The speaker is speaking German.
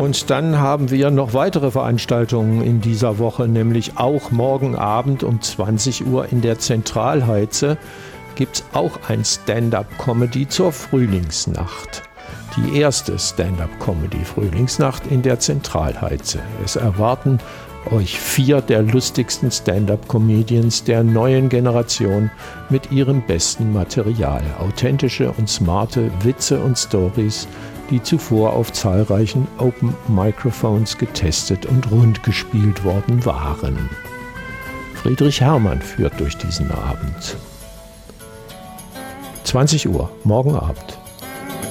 Und dann haben wir noch weitere Veranstaltungen in dieser Woche, nämlich auch morgen Abend um 20 Uhr in der Zentralheize gibt es auch ein Stand-up-Comedy zur Frühlingsnacht. Die erste Stand-up-Comedy-Frühlingsnacht in der Zentralheize. Es erwarten euch 4 der lustigsten Stand-up-Comedians der neuen Generation mit ihrem besten Material. Authentische und smarte Witze und Stories, die zuvor auf zahlreichen Open Microphones getestet und rundgespielt worden waren. Friedrich Herrmann führt durch diesen Abend. 20 Uhr, morgen Abend.